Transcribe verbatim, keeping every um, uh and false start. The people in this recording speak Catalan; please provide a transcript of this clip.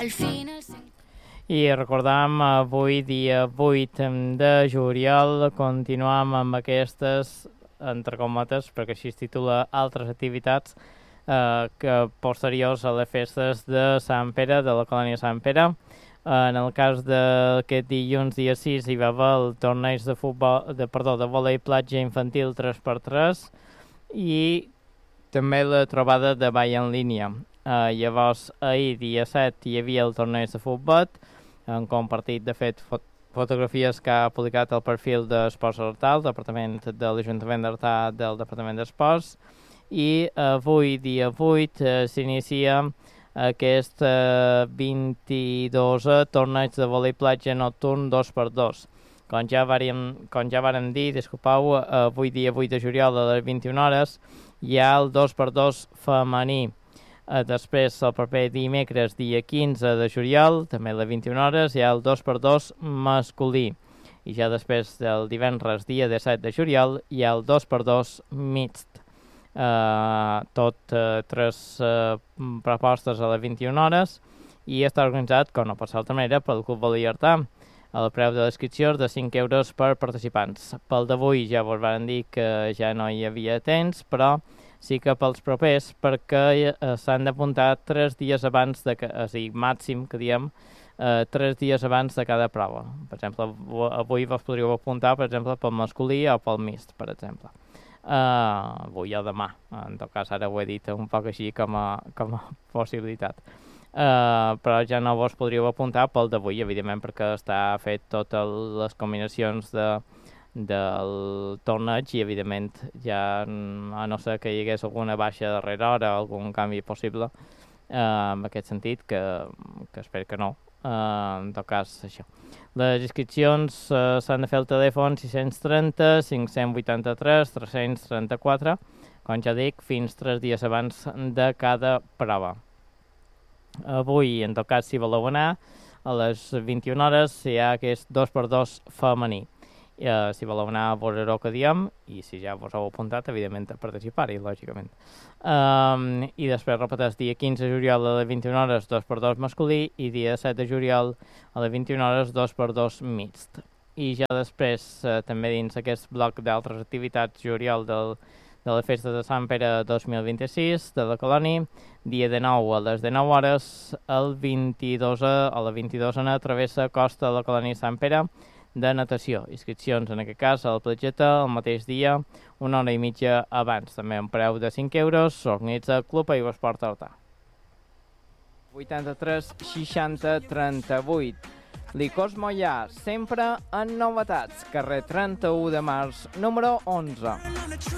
al final... I recordam, avui dia vuit de juliol continuam amb aquestes, entre cometes, perquè així es titula, altres activitats eh, que posteriors a les festes de Sant Pere, de la colònia Sant Pere. En el cas d'aquest dilluns, dia sis, hi va haver el torneig de futbol, de, perdó, de vòlei platja infantil tres per tres i també la trobada de ball en línia. Uh, llavors, ahir, dia set, hi havia el torneig de futbol. Han compartit, de fet, fot fotografies que ha publicat el perfil d'Esports Artà, el departament de l'Ajuntament d'Artà del Departament d'Esports. I avui, dia vuit, uh, s'inicia aquest uh, vint-i-dosè torneig de vòlei platja nocturn dos per dos. Com ja vàrem, com ja vàrem dir, disculpeu, uh, avui dia vuit de juliol a les vint-i-una hores hi ha el dos per dos femení. Uh, després, el proper dimecres, dia quinze de juliol, també a les vint-i-una hores, hi ha el dos per dos masculí. I ja després del divendres, dia disset de juliol, hi ha el dos per dos mixt. Uh, tot uh, tres uh, propostes a les vint-i-una hores i està organitzat, com no pot ser d'altra manera, pel Club Vòlei Artà. El preu de l'inscripció és de cinc euros per participants. Pel d'avui ja vos van dir que ja no hi havia temps, però sí que pels propers, perquè eh, s'han d'apuntar tres dies abans, de que, o sigui, màxim, que diem, eh, tres dies abans de cada prova. Per exemple, avui vos podríeu apuntar, per exemple, pel masculí o pel mixt, per exemple. Uh, avui o demà, en tot cas ara ho he dit un poc així com a, com a possibilitat. Uh, però ja no vos podríeu apuntar pel d'avui, evidentment, perquè està fet totes les combinacions de del torneig i evidentment ja a no ser que hi hagués alguna baixa darrere hora o algun canvi possible eh, en aquest sentit, que, que espero que no, eh, en tot cas això. Les inscripcions eh, s'han de fer al telèfon sis trenta, cinc vuitanta-tres, tres trenta-quatre, com ja dic, fins tres dies abans de cada prova. Avui, en tot cas, si voleu anar, a les vint-i-una hores hi ha aquest dos per dos femení. Uh, si voleu anar a veure el que diem i si ja vos heu apuntat, evidentment, a participar-hi, lògicament. Um, I després repeteix dia quinze de juliol a les vint-i-una hores dos per dos masculí i dia set de juliol a les vint-i-una hores dos per dos mixt. I ja després, uh, també dins aquest bloc d'altres activitats, juliol del, de la festa de Sant Pere dos mil vint-i-sis de la colònia, dia de nou a les dinou hores, el vint-i-dos a la vint-i-dosena travessa costa de la colònia Sant Pere de natació. Inscripcions, en aquest cas, a la platgeta, el mateix dia, una hora i mitja abans. També un preu de cinc euros, s'organitza el Club Aigüesport Artà. vuitanta-tres seixanta trenta-vuit. Licors Moià, sempre en novetats. Carrer trenta-u de març, número onze.